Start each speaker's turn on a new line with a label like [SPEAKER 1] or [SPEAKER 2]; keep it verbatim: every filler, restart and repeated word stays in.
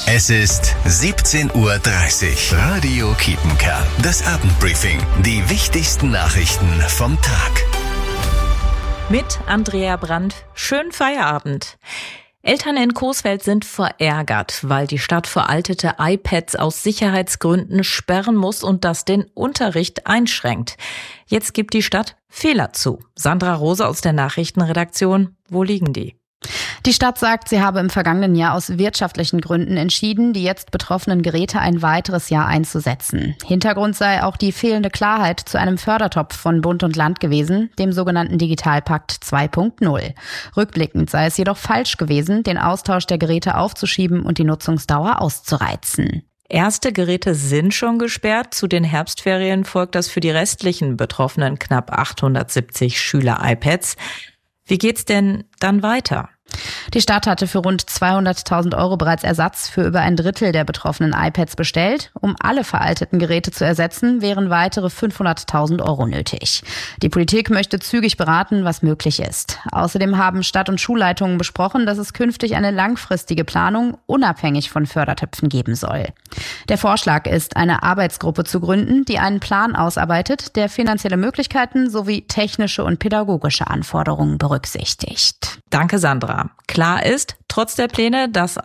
[SPEAKER 1] Es ist siebzehn Uhr dreißig. Radio Kiepenkerl. Das Abendbriefing. Die wichtigsten Nachrichten vom Tag.
[SPEAKER 2] Mit Andrea Brandt. Schönen Feierabend. Eltern in Coesfeld sind verärgert, weil die Stadt veraltete iPads aus Sicherheitsgründen sperren muss und das den Unterricht einschränkt. Jetzt gibt die Stadt Fehler zu. Sandra Rose aus der Nachrichtenredaktion. Wo liegen die?
[SPEAKER 3] Die Stadt sagt, sie habe im vergangenen Jahr aus wirtschaftlichen Gründen entschieden, die jetzt betroffenen Geräte ein weiteres Jahr einzusetzen. Hintergrund sei auch die fehlende Klarheit zu einem Fördertopf von Bund und Land gewesen, dem sogenannten Digitalpakt zwei Punkt null. Rückblickend sei es jedoch falsch gewesen, den Austausch der Geräte aufzuschieben und die Nutzungsdauer auszureizen.
[SPEAKER 2] Erste Geräte sind schon gesperrt. Zu den Herbstferien folgt das für die restlichen Betroffenen knapp achthundertsiebzig Schüler-iPads. Wie geht's denn dann weiter?
[SPEAKER 3] Die Stadt hatte für rund zweihunderttausend Euro bereits Ersatz für über ein Drittel der betroffenen iPads bestellt. Um alle veralteten Geräte zu ersetzen, wären weitere fünfhunderttausend Euro nötig. Die Politik möchte zügig beraten, was möglich ist. Außerdem haben Stadt- und Schulleitungen besprochen, dass es künftig eine langfristige Planung unabhängig von Fördertöpfen geben soll. Der Vorschlag ist, eine Arbeitsgruppe zu gründen, die einen Plan ausarbeitet, der finanzielle Möglichkeiten sowie technische und pädagogische Anforderungen berücksichtigt.
[SPEAKER 2] Danke, Sandra. Klar ist, trotz der Pläne, dass